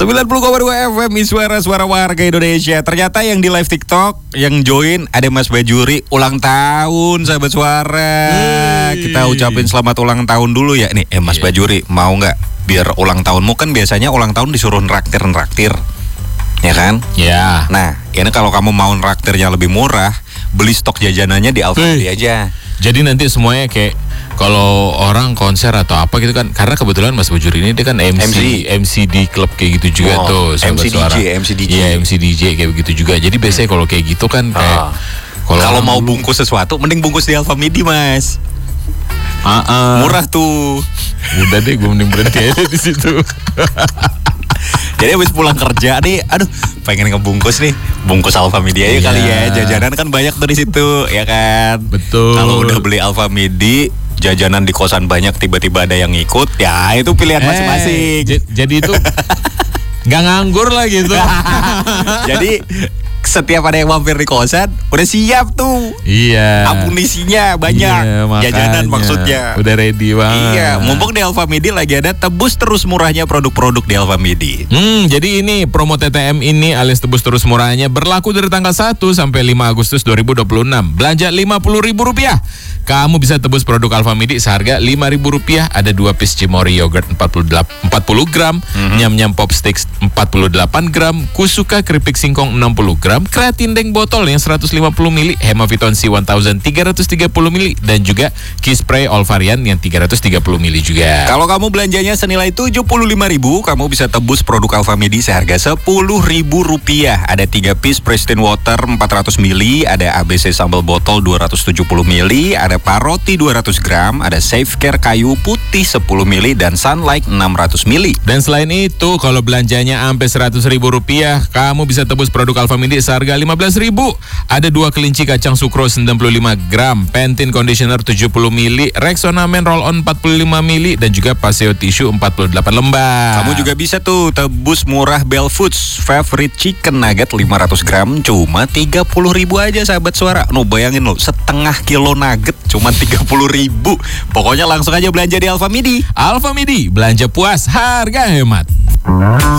90,2 FM suara warga Indonesia. Ternyata yang di live TikTok yang join ada Mas Bajuri ulang tahun, sahabat suara. Kita ucapin selamat ulang tahun dulu ya. Nih, Mas Bajuri mau nggak biar ulang tahunmu kan biasanya ulang tahun disuruh nraktir, ya kan? Ya. Nah, ini kalau kamu mau nraktirnya lebih murah, beli stok jajanannya di Alfamidi aja. Jadi nanti semuanya kayak kalau orang konser atau apa gitu kan, karena kebetulan Mas Bajuri ini dia kan MC di klub kayak gitu juga tuh, MC DJ. Iya, MC DJ kayak begitu juga. Jadi biasanya kalau kayak gitu kan kayak kalau mau bungkus sesuatu mending bungkus di Alfamidi, Mas. Murah tuh. Udah deh, gue mending berhenti aja di situ. Jadi habis pulang kerja nih, aduh pengen ngebungkus nih, bungkus Alfamidi aja kali ya. Jajanan kan banyak tuh di situ, ya kan? Betul. Kalau udah beli Alfamidi, jajanan di kosan banyak, tiba-tiba ada yang ngikut, ya itu pilihan masing-masing. Jadi itu nggak nganggur lah gitu. Jadi setiap ada yang mampir di kosan udah siap tuh. Iya. Amunisinya banyak. Iya, jajanan maksudnya. Udah ready banget. Iya, mumpung di Alfamidi lagi ada tebus terus murahnya produk-produk di Alfamidi. Jadi ini promo TTM ini alias tebus terus murahnya berlaku dari tanggal 1 sampai 5 Agustus 2026. Belanja Rp50.000. Kamu bisa tebus produk Alfamidi seharga Rp5.000. Ada 2 piece Cimory yogurt 40 gram, Nyam-Nyam Pop Sticks 48 gram, Kusuka keripik singkong 60 gram, Kreatin Deng botol yang 150 ml, Hemaviton C 1000 330 ml, dan juga Kiss Spray All Varian yang 330 ml juga. Kalau kamu belanjanya senilai Rp75.000, kamu bisa tebus produk Alfamidi seharga Rp10.000. Ada 3 piece Pristine Water 400 ml, ada ABC sambal botol 270 ml, ada Paroti 200 gram, ada Safe Care kayu putih 10 ml, dan Sunlight 600 ml. Dan selain itu, kalau belanjanya sampai Rp100.000, kamu bisa tebus produk Alfamidi seharga Rp15.000. Ada 2 kelinci kacang sukro 95 gram, Pantene Conditioner 70 ml, Rexona Men Roll On 45 ml, dan juga Paseo Tissue 48 lembar. Kamu juga bisa tuh tebus murah Bell Foods Favorite Chicken Nugget 500 gram cuma Rp30.000 aja, sahabat suara. Bayangin lo, setengah kilo nugget cuma Rp30.000. Pokoknya langsung aja belanja di Alfamidi. Alfamidi, belanja puas, harga hemat.